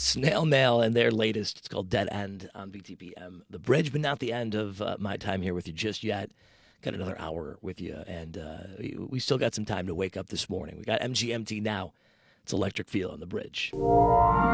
Snail Mail and their latest. It's called Dead End on BTPM. The Bridge, but not the end of my time here with you just yet. Got another hour with you, and we still got some time to wake up this morning. We got MGMT now. It's Electric Feel on The Bridge.